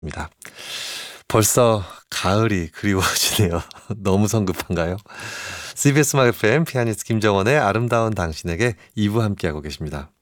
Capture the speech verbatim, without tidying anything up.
입니다. 벌써 가을이 그리워지네요. 너무 성급한가요? 씨비에스 음악 에프엠 피아니스트 김정원의 아름다운 당신에게 이 부 함께하고 계십니다.